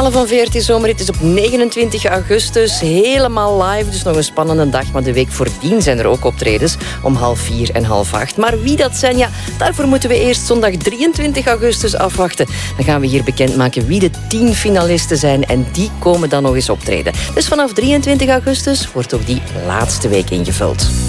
finale van VRT Zomerhit is op 29 augustus. Helemaal live, dus nog een spannende dag. Maar de week voordien zijn er ook optredens om 7:30 en 7:30. Maar wie dat zijn, ja, daarvoor moeten we eerst zondag 23 augustus afwachten. Dan gaan we hier bekendmaken wie de 10 finalisten zijn. En die komen dan nog eens optreden. Dus vanaf 23 augustus wordt ook die laatste week ingevuld.